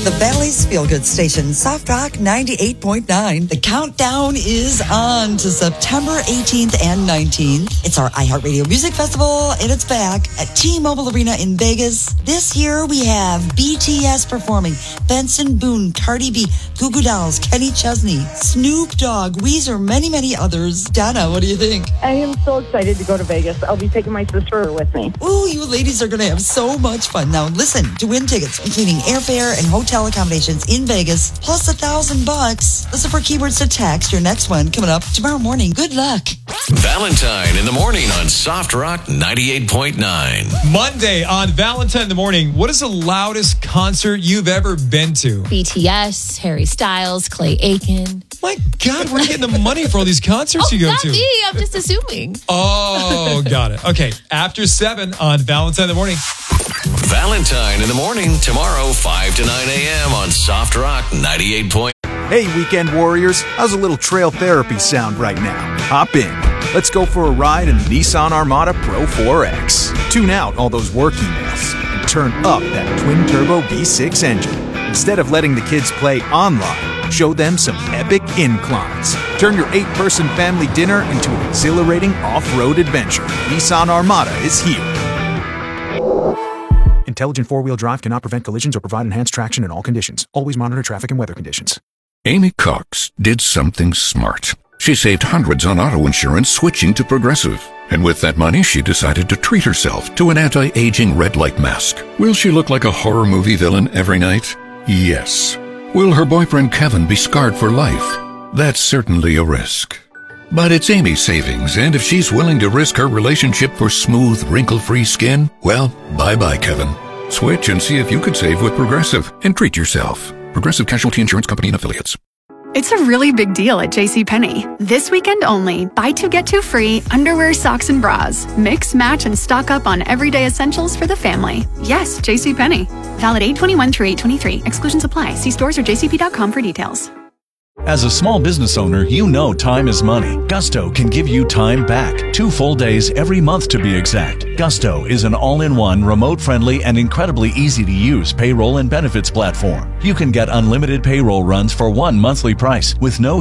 The Valley's Feel Good Station, Soft Rock 98.9. The countdown is on to September 18th and 19th. It's our iHeartRadio Music Festival, and it's back at T-Mobile Arena in Vegas. This year we have BTS performing, Benson Boone, Cardi B, Goo Goo Dolls, Kenny Chesney, Snoop Dogg, Weezer, many, many others. Donna, what do you think? I am so excited to go to Vegas. I'll be taking my sister with me. Ooh, you ladies are going to have so much fun. Now listen, to win tickets, including airfare and hotel accommodations in Vegas, plus $1,000. Listen for keywords to text. Your next one coming up tomorrow morning. Good luck. Valentine in the morning on Soft Rock 98.9. Monday on Valentine in the morning. What is the loudest concert you've ever been to? BTS, Harry Styles, Clay Aiken. My God, where are you getting the money for all these concerts you go not to? me. I'm just assuming. Oh, got it. Okay, after 7 on Valentine in the morning. Valentine in the morning tomorrow, 5 to 9 a.m. on Soft Rock 98.9. Hey, weekend warriors, how's a little trail therapy sound right now? Hop in. Let's go for a ride in the Nissan Armada Pro 4X. Tune out all those work emails and turn up that twin-turbo V6 engine. Instead of letting the kids play online, show them some epic inclines. Turn your 8-person family dinner into an exhilarating off-road adventure. Nissan Armada is here. Intelligent four-wheel drive cannot prevent collisions or provide enhanced traction in all conditions. Always monitor traffic and weather conditions. Amy Cox did something smart. She saved hundreds on auto insurance switching to Progressive. And with that money, she decided to treat herself to an anti-aging red light mask. Will she look like a horror movie villain every night? Yes. Will her boyfriend Kevin be scarred for life? That's certainly a risk. But it's Amy's savings, and if she's willing to risk her relationship for smooth, wrinkle-free skin, well, bye-bye, Kevin. Switch and see if you could save with Progressive and treat yourself. Progressive Casualty Insurance Company and Affiliates. It's a really big deal at JCPenney. This weekend only, buy 2 get 2 free underwear, socks, and bras. Mix, match, and stock up on everyday essentials for the family. Yes, JCPenney. Valid 8/21 through 8/23. Exclusions apply. See stores or jcp.com for details. As a small business owner, you know time is money. Gusto can give you time back. 2 full days every month to be exact. Gusto is an all-in-one, remote-friendly, and incredibly easy-to-use payroll and benefits platform. You can get unlimited payroll runs for one monthly price with no